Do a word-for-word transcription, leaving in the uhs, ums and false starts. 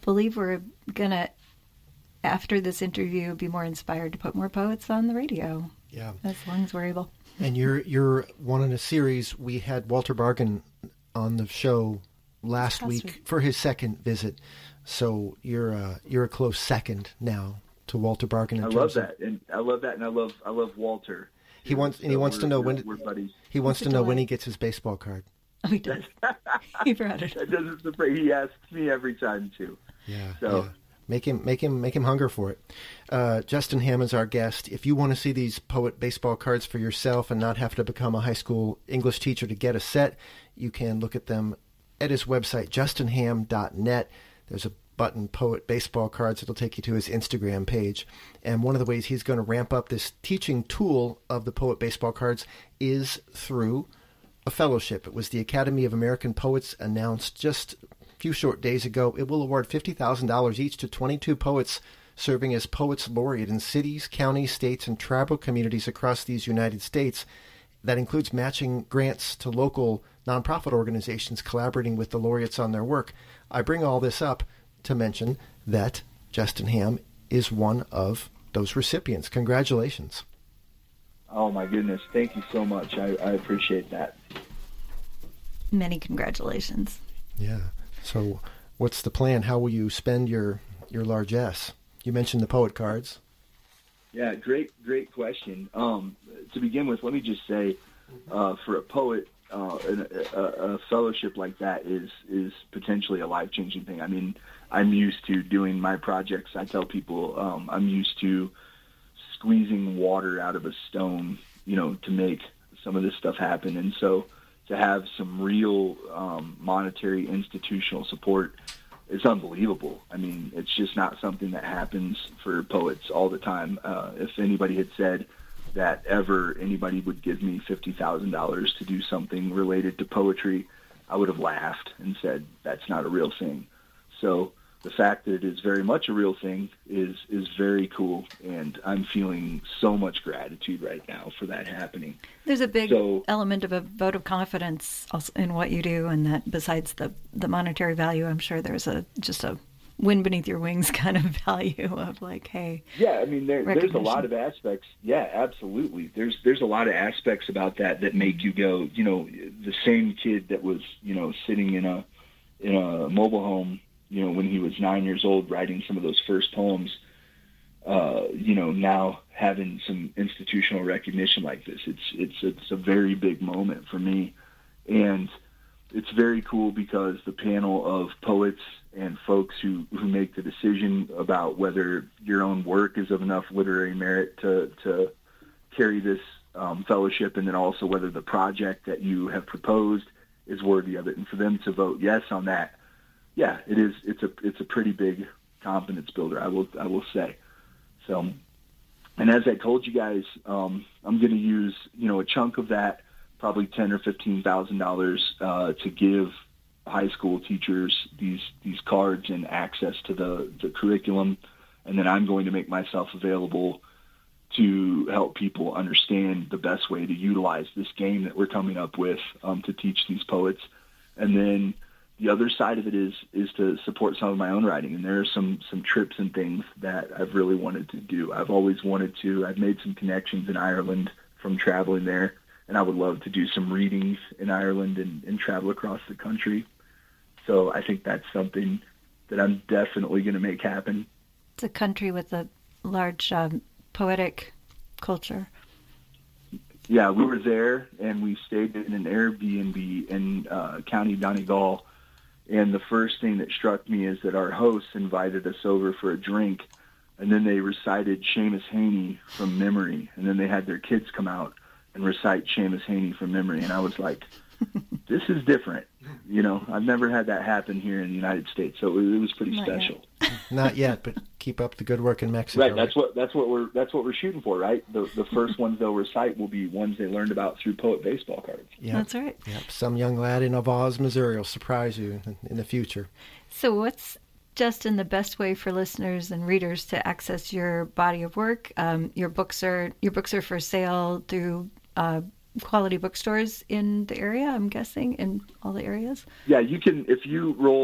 believe we're going to, after this interview, be more inspired to put more poets on the radio. Yeah. As long as we're able. And you're you're one in a series. We had Walter Bargan on the show last week, week for his second visit. So you're uh, you're a close second now to Walter Bargan. I love that, and I love that, and I love I love Walter. He wants and he wants to know when he wants to know when he gets his baseball card. Oh, he does. He brought it. That doesn't surprise. He asks me every time too. Yeah. So yeah. make him make him make him hunger for it. Uh, Justin Hamm is our guest. If you want to see these Poet baseball cards for yourself and not have to become a high school English teacher to get a set, you can look at them at his website, justin hamm dot net. There's a button, Poet Baseball Cards. It'll take you to his Instagram page. And one of the ways he's going to ramp up this teaching tool of the Poet Baseball Cards is through a fellowship. It was the Academy of American Poets announced just a few short days ago. It will award fifty thousand dollars each to twenty-two poets serving as Poets Laureate in cities, counties, states, and tribal communities across these United States. That includes matching grants to local nonprofit organizations collaborating with the laureates on their work. I bring all this up to mention that Justin Hamm is one of those recipients. Congratulations. Oh, my goodness. Thank you so much. I, I appreciate that. Many congratulations. Yeah. So what's the plan? How will you spend your, your largesse? You mentioned the poet cards. Yeah, great, great question. Um, to begin with, let me just say, uh, for a poet, uh, a, a, a fellowship like that is is potentially a life-changing thing. I mean, I'm used to doing my projects. I tell people um, I'm used to squeezing water out of a stone, you know, to make some of this stuff happen. And so to have some real um, monetary institutional support is unbelievable. I mean, it's just not something that happens for poets all the time. Uh, if anybody had said that ever anybody would give me fifty thousand dollars to do something related to poetry, I would have laughed and said, that's not a real thing. So the fact that it is very much a real thing is is very cool, and I'm feeling so much gratitude right now for that happening. There's a big so, element of a vote of confidence also in what you do, and that besides the, the monetary value, I'm sure there's a just a wind beneath your wings kind of value of like, hey. Yeah, I mean, there, there's a lot of aspects. Yeah, absolutely. There's there's a lot of aspects about that that make you go, you know, the same kid that was, you know, sitting in a in a mobile home, you know, when he was nine years old, writing some of those first poems, uh, you know, now having some institutional recognition like this. It's it's it's a very big moment for me, and it's very cool because the panel of poets and folks who, who make the decision about whether your own work is of enough literary merit to to carry this um, fellowship, and then also whether the project that you have proposed is worthy of it, and for them to vote yes on that. Yeah, it is. It's a it's a pretty big confidence builder, I will I will say. So, and as I told you guys, um, I'm going to use you know a chunk of that, probably ten or fifteen thousand uh, dollars, to give high school teachers these these cards and access to the the curriculum, and then I'm going to make myself available to help people understand the best way to utilize this game that we're coming up with um, to teach these poets, and then the other side of it is is to support some of my own writing. And there are some some trips and things that I've really wanted to do. I've always wanted to. I've made some connections in Ireland from traveling there, and I would love to do some readings in Ireland and, and travel across the country. So I think that's something that I'm definitely going to make happen. It's a country with a large um, poetic culture. Yeah, we were there, and we stayed in an Airbnb in uh, County Donegal. And the first thing that struck me is that our hosts invited us over for a drink, and then they recited Seamus Heaney from memory. And then they had their kids come out and recite Seamus Heaney from memory. And I was like, this is different. You know, I've never had that happen here in the United States, so it, it was pretty Not special. Yet. Not yet, but keep up the good work in Mexico. Right, that's what that's what we're that's what we're shooting for, right? The the first ones they'll recite will be ones they learned about through Poet Baseball Cards. Yep. That's right. Yep. Some young lad in Avaz, Missouri will surprise you in, in the future. So what's, Justin, the best way for listeners and readers to access your body of work? Um, your books are your books are for sale through uh, quality bookstores in the area, I'm guessing, in all the areas? Yeah, you can, if you roll